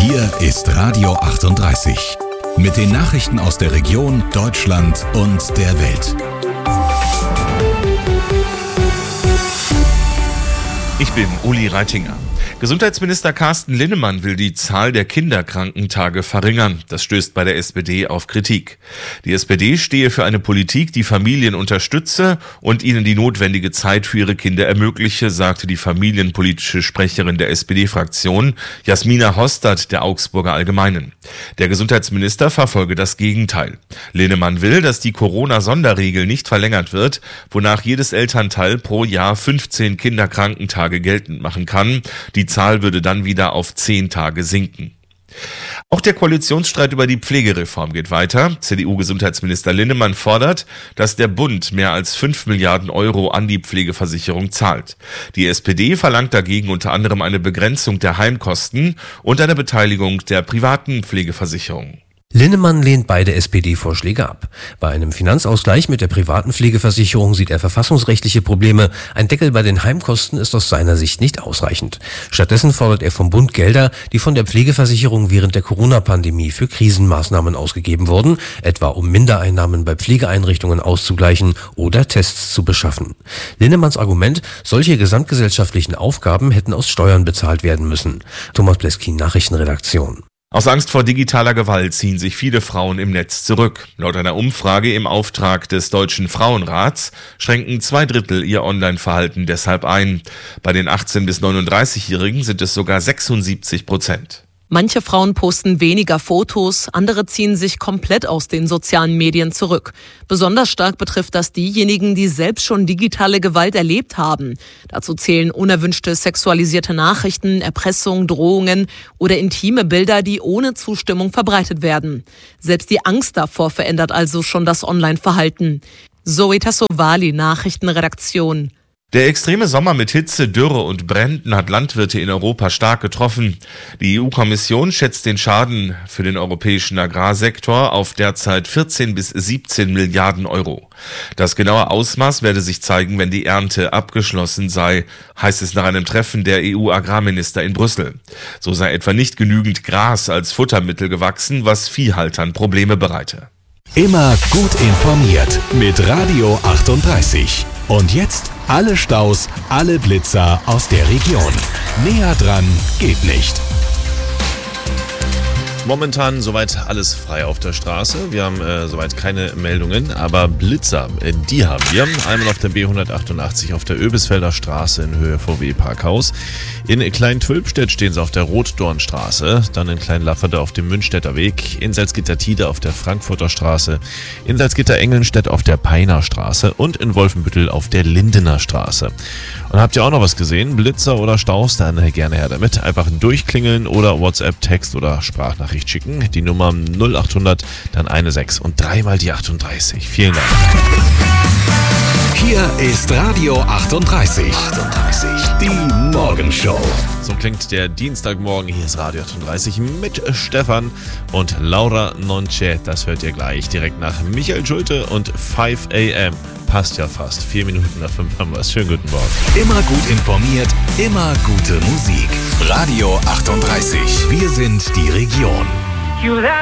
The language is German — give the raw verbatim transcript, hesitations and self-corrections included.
Hier ist Radio achtunddreißig. Mit den Nachrichten aus der Region, Deutschland und der Welt. Ich bin Uli Reitinger. Gesundheitsminister Carsten Linnemann will die Zahl der Kinderkrankentage verringern. Das stößt bei der S P D auf Kritik. Die S P D stehe für eine Politik, die Familien unterstütze und ihnen die notwendige Zeit für ihre Kinder ermögliche, sagte die familienpolitische Sprecherin der S P D-Fraktion, Jasmina Hostert der Augsburger Allgemeinen. Der Gesundheitsminister verfolge das Gegenteil. Linnemann will, dass die Corona-Sonderregel nicht verlängert wird, wonach jedes Elternteil pro Jahr fünfzehn Kinderkrankentage geltend machen kann. Die Zahl würde dann wieder auf zehn Tage sinken. Auch der Koalitionsstreit über die Pflegereform geht weiter. C D U-Gesundheitsminister Linnemann fordert, dass der Bund mehr als fünf Milliarden Euro an die Pflegeversicherung zahlt. Die S P D verlangt dagegen unter anderem eine Begrenzung der Heimkosten und eine Beteiligung der privaten Pflegeversicherung. Linnemann lehnt beide S P D-Vorschläge ab. Bei einem Finanzausgleich mit der privaten Pflegeversicherung sieht er verfassungsrechtliche Probleme. Ein Deckel bei den Heimkosten ist aus seiner Sicht nicht ausreichend. Stattdessen fordert er vom Bund Gelder, die von der Pflegeversicherung während der Corona-Pandemie für Krisenmaßnahmen ausgegeben wurden, etwa um Mindereinnahmen bei Pflegeeinrichtungen auszugleichen oder Tests zu beschaffen. Linnemanns Argument, solche gesamtgesellschaftlichen Aufgaben hätten aus Steuern bezahlt werden müssen. Thomas Bleskin, Nachrichtenredaktion. Aus Angst vor digitaler Gewalt ziehen sich viele Frauen im Netz zurück. Laut einer Umfrage im Auftrag des Deutschen Frauenrats schränken zwei Drittel ihr Online-Verhalten deshalb ein. Bei den achtzehn- bis neununddreißigjährigen sind es sogar sechsundsiebzig Prozent. Manche Frauen posten weniger Fotos, andere ziehen sich komplett aus den sozialen Medien zurück. Besonders stark betrifft das diejenigen, die selbst schon digitale Gewalt erlebt haben. Dazu zählen unerwünschte sexualisierte Nachrichten, Erpressung, Drohungen oder intime Bilder, die ohne Zustimmung verbreitet werden. Selbst die Angst davor verändert also schon das Online-Verhalten. Zoe Tassovali, Nachrichtenredaktion. Der extreme Sommer mit Hitze, Dürre und Bränden hat Landwirte in Europa stark getroffen. Die E U-Kommission schätzt den Schaden für den europäischen Agrarsektor auf derzeit vierzehn bis siebzehn Milliarden Euro. Das genaue Ausmaß werde sich zeigen, wenn die Ernte abgeschlossen sei, heißt es nach einem Treffen der E U-Agrarminister in Brüssel. So sei etwa nicht genügend Gras als Futtermittel gewachsen, was Viehhaltern Probleme bereite. Immer gut informiert mit Radio achtunddreißig. Und jetzt alle Staus, alle Blitzer aus der Region. Näher dran geht nicht. Momentan soweit alles frei auf der Straße. Wir haben äh, soweit keine Meldungen, aber Blitzer, äh, die haben wir. Einmal auf der B hundertachtundachtzig auf der Öbisfelder Straße in Höhe V W-Parkhaus. In Klein-Twülpstedt stehen sie auf der Rotdornstraße, dann in Klein-Lafferde auf dem Münchstädter Weg, in Salzgitter-Tiede auf der Frankfurter Straße, in Salzgitter-Engelnstedt auf der Peiner Straße und in Wolfenbüttel auf der Lindener Straße. Und habt ihr auch noch was gesehen? Blitzer oder Staus? Dann gerne her damit. Einfach durchklingeln oder WhatsApp, Text oder Sprachnachricht schicken. Die Nummer null achthundert, dann eine sechs und dreimal die achtunddreißig. Vielen Dank. Hier ist Radio achtunddreißig. achtunddreißig. Die Morgenshow. So klingt der Dienstagmorgen. Hier ist Radio achtunddreißig mit Stefan und Laura Nonce. Das hört ihr gleich direkt nach Michael Schulte und fünf a m. Passt ja fast. Vier Minuten nach fünf haben wir es. Schönen guten Morgen. Immer gut informiert, immer gute Musik. Radio achtunddreißig. Wir sind die Region.